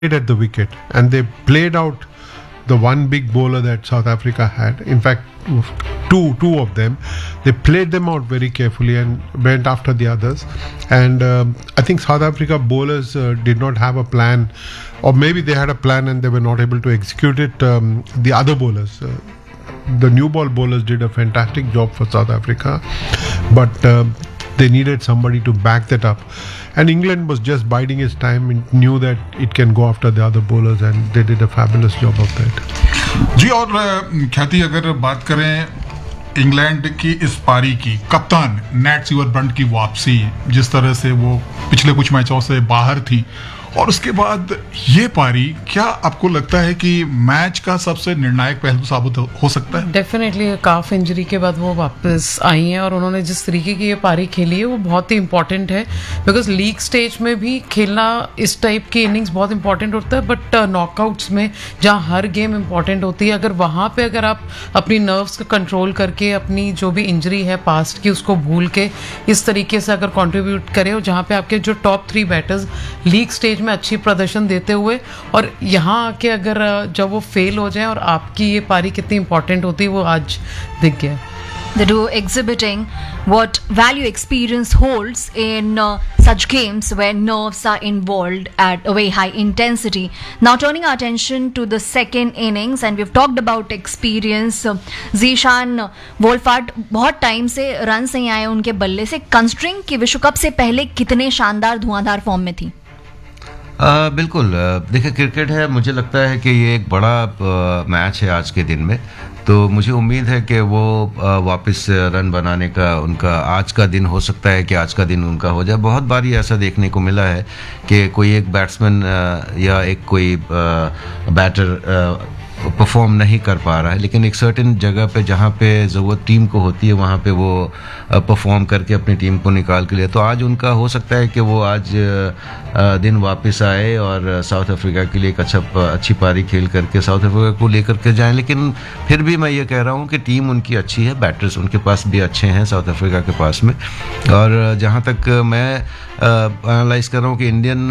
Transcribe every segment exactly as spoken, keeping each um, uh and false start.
at the wicket, and they played out the one big bowler that South Africa had. In fact, two two of them, they played them out very carefully and went after the others. And um, I think South Africa bowlers uh, did not have a plan, or maybe they had a plan and they were not able to execute it. Um, the other bowlers, uh, the new ball bowlers, did a fantastic job for South Africa, but um, they needed somebody to back that up. And England was just biding its time and knew that it can go after the other bowlers, and they did a fabulous job of that. जी, और ख्याति अगर बात करें England की इस पारी की, कप्तान नेट सीवरब्रंट की वापसी, जिस तरह से वो पिछले कुछ मैचों से बाहर थी, और उसके बाद ये पारी, क्या आपको लगता है कि मैच का सबसे निर्णायक पहलू साबित हो सकता है? डेफिनेटली काफ इंजरी के बाद वो वापस आई हैं और उन्होंने जिस तरीके की ये पारी खेली है वो बहुत ही इंपॉर्टेंट है, बिकॉज लीग स्टेज में भी खेलना इस टाइप की इनिंग्स बहुत इंपॉर्टेंट होता है, बट नॉकआउट्स में जहाँ हर गेम इंपॉर्टेंट होती है, अगर वहाँ पे अगर आप अपनी नर्व्स को कंट्रोल करके अपनी जो भी इंजरी है पास्ट की उसको भूल के इस तरीके से अगर कंट्रीब्यूट करें, और जहाँ पे आपके जो top three batters league stage में अच्छी प्रदर्शन देते हुए, और यहाँ आके अगर जब वो फेल हो जाए, और आपकी ये पारी कितनी इंपॉर्टेंट होती है वो आज दिख गया. The duo exhibiting what value experience holds in uh, such games where nerves are involved at a very high intensity. Now turning our attention to the second innings, and we've talked about experience. uh, Zishan Wolfhard बहुत time से run नहीं आए उनके बल्ले से. कंस्ट्रिंग की विश्व cup से पहले कितने शानदार धुआंधार फॉर्म में थी. आ, बिल्कुल. देखिए, क्रिकेट है, मुझे लगता है कि ये एक बड़ा मैच है आज के दिन में, तो मुझे उम्मीद है कि वो आ, वापस रन बनाने का उनका आज का दिन हो सकता है कि आज का दिन उनका हो जाए. बहुत बारी ऐसा देखने को मिला है कि कोई एक बैट्समैन या एक कोई बैटर परफॉर्म नहीं कर पा रहा है, लेकिन एक सर्टेन जगह पे जहाँ पे ज़रूरत टीम को होती है वहाँ पे वो परफॉर्म करके अपनी टीम को निकाल के लिए. तो आज उनका हो सकता है कि वो आज दिन वापस आए और साउथ अफ्रीका के लिए एक अच्छा अच्छी पारी खेल करके साउथ अफ्रीका को लेकर के जाएं. लेकिन फिर भी मैं ये कह रहा हूँ कि टीम उनकी अच्छी है, बैटर्स उनके पास भी अच्छे हैं साउथ अफ्रीका के पास में. और जहाँ तक मैं एनालाइज कर रहा हूँ कि इंडियन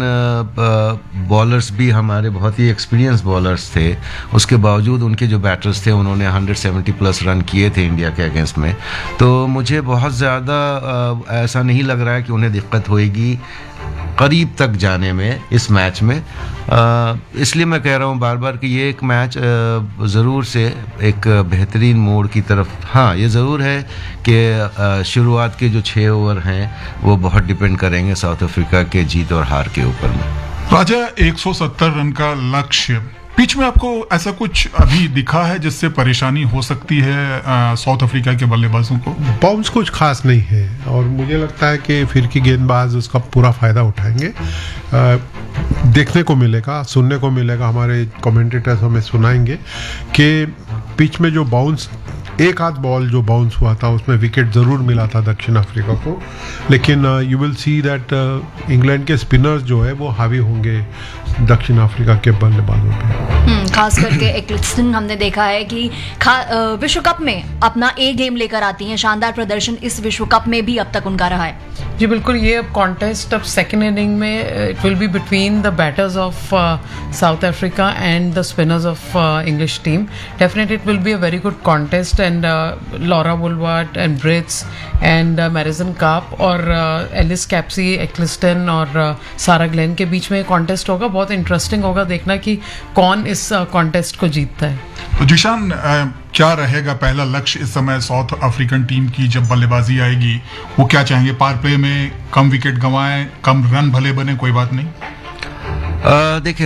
बॉलर्स भी हमारे बहुत ही एक्सपीरियंस बॉलर्स थे, उसके बावजूद उनके जो बैटर्स थे उन्होंने एक सौ सत्तर प्लस रन किए थे इंडिया के अगेंस्ट में. तो मुझे बहुत ज़्यादा ऐसा नहीं लग रहा है कि उन्हें दिक्कत होएगी करीब तक जाने में इस मैच में. आ, इसलिए मैं कह रहा हूँ बार बार कि ये एक मैच ज़रूर से एक बेहतरीन मोड़ की तरफ. हाँ, ये ज़रूर है कि शुरुआत के जो छः ओवर हैं वो बहुत डिपेंड करेंगे साउथ अफ्रीका के जीत और हार के ऊपर में. राजा, एक सौ सत्तर रन का लक्ष्य, पिच में आपको ऐसा कुछ अभी दिखा है जिससे परेशानी हो सकती है साउथ अफ्रीका के बल्लेबाजों को? बाउंस कुछ खास नहीं है, और मुझे लगता है कि फिर की गेंदबाज उसका पूरा फायदा उठाएंगे. आ, देखने को मिलेगा, सुनने को मिलेगा, हमारे कमेंटेटर्स हमें सुनाएंगे कि पिच में जो बाउंस, एक आध बॉल जो बाउंस हुआ था उसमें विकेट ज़रूर मिला था दक्षिण अफ्रीका को, लेकिन you will see that England के स्पिनर्स जो है वो हावी होंगे दक्षिण अफ्रीका के बल्लेबाजों पे. खास करके एक्लिस्टन हमने देखा है कि विश्व कप में अपना ए गेम लेकर आती हैं. शानदार प्रदर्शन इस विश्व कप में भी अब तक उनका रहा है. जी बिल्कुल. ये अब कॉन्टेस्ट अब सेकेंड इनिंग में it will be between the batters of south Africa and the spinners of English team. Definitely it will be a very good contest, and Laura वुलवर्ड and Brits and मैरिसन carp और Alice Capsey, एक्लिस्टन और Sarah Glenn के बीच में contest होगा. बहुत interesting होगा देखना कि कौन इस कॉन्टेस्ट को जीतता है. तो जिशान, क्या रहेगा पहला लक्ष्य इस समय साउथ अफ्रीकन टीम की जब बल्लेबाजी आएगी? वो क्या चाहेंगे? पावर प्ले में कम विकेट गंवाएं, कम रन भले बने, कोई बात नहीं? देखें,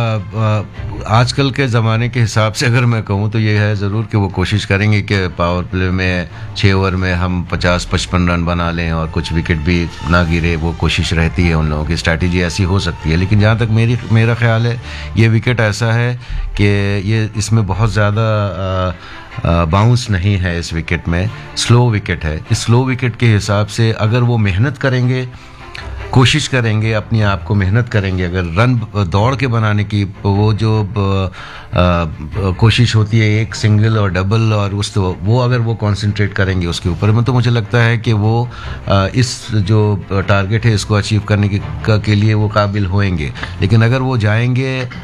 आजकल के ज़माने के हिसाब से अगर मैं कहूँ तो ये है ज़रूर कि वो कोशिश करेंगे कि पावर प्ले में छः ओवर में हम पचास पचपन रन बना लें और कुछ विकेट भी ना गिरे. वो कोशिश रहती है उन लोगों की, स्ट्रैटेजी ऐसी हो सकती है. लेकिन जहाँ तक मेरी मेरा ख्याल है, ये विकेट ऐसा है कि ये इसमें बहुत ज़्यादा बाउंस नहीं है इस विकेट में, स्लो विकेट है. इस स्लो विकेट के हिसाब से अगर वो मेहनत करेंगे कोशिश करेंगे, अपने आप को मेहनत करेंगे, अगर रन दौड़ के बनाने की वो जो आ, आ, कोशिश होती है एक सिंगल और डबल और उस तो वो अगर वो कंसंट्रेट करेंगे उसके ऊपर में, तो मुझे लगता है कि वो आ, इस जो टारगेट है इसको अचीव करने के, का, के लिए वो काबिल होंगे। लेकिन अगर वो जाएंगे